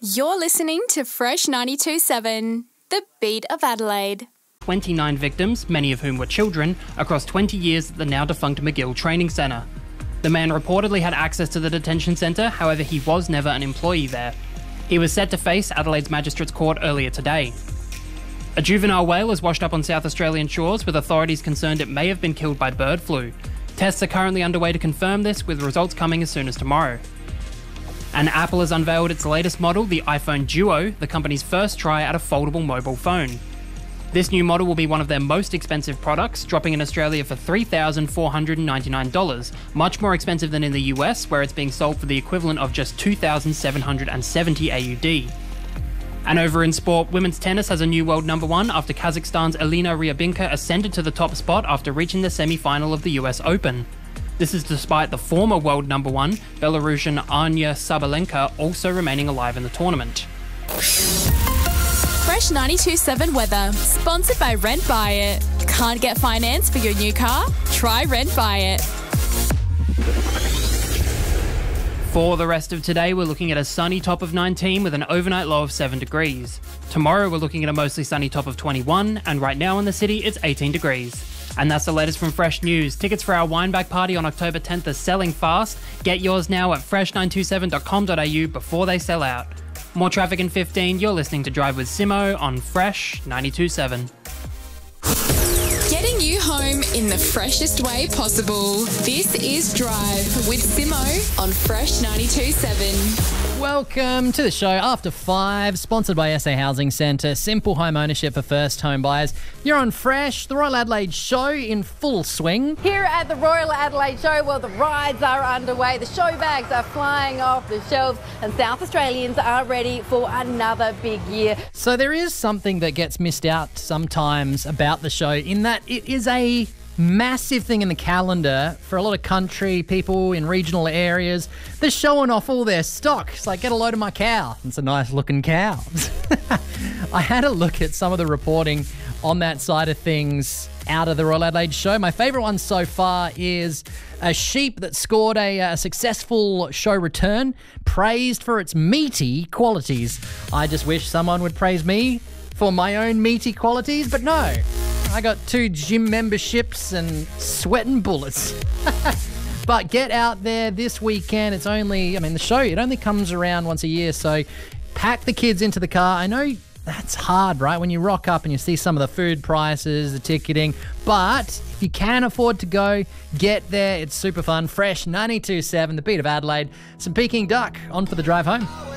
You're listening to Fresh 92.7, the beat of Adelaide. 29 victims, many of whom were children, across 20 years at the now-defunct McGill Training Centre. The man reportedly had access to the detention centre, however he was never an employee there. He was set to face Adelaide's Magistrates Court earlier today. A juvenile whale has washed up on South Australian shores, with authorities concerned it may have been killed by bird flu. Tests are currently underway to confirm this, with results coming as soon as tomorrow. And Apple has unveiled its latest model, the iPhone Duo, the company's first try at a foldable mobile phone. This new model will be one of their most expensive products, dropping in Australia for $3,499, much more expensive than in the US, where it's being sold for the equivalent of just 2,770 AUD. And over in sport, women's tennis has a new world number one after Kazakhstan's Elina Ryabinka ascended to the top spot after reaching the semi-final of the US Open. This is despite the former world number one, Belarusian Anya Sabalenka, also remaining alive in the tournament. Fresh 92.7 weather, sponsored by Rent Buy It. Can't get finance for your new car? Try Rent Buy It. For the rest of today, we're looking at a sunny top of 19 with an overnight low of 7 degrees. Tomorrow, we're looking at a mostly sunny top of 21, and right now in the city, it's 18 degrees. And that's the latest from Fresh News. Tickets for our Wineback Party on October 10th are selling fast. Get yours now at fresh927.com.au before they sell out. More traffic in 15. You're listening to Drive with Simo on Fresh 92.7. Getting you home in the freshest way possible. This is Drive with Simo on Fresh 92.7. Welcome to the show After 5, sponsored by SA Housing Centre. Simple home ownership for first home buyers. You're on Fresh, the Royal Adelaide Show in full swing. Here at the Royal Adelaide Show, well, the rides are underway, the show bags are flying off the shelves, and South Australians are ready for another big year. So there is something that gets missed out sometimes about the show, in that it is a massive thing in the calendar for a lot of country people in regional areas. They're showing off all their stock. It's like, get a load of my cow. It's a nice looking cow. I had a look at some of the reporting on that side of things out of the Royal Adelaide Show. My favourite one so far is a sheep that scored a successful show return, praised for its meaty qualities. I just wish someone would praise me for my own meaty qualities, but no. I got 2 gym memberships and sweating bullets. But get out there this weekend. It's only, the show, it only comes around once a year, so pack the kids into the car. I know that's hard, right? When you rock up and you see some of the food prices, the ticketing, but if you can afford to go, get there. It's super fun. Fresh 92.7, the beat of Adelaide. Some Peking duck on for the drive home.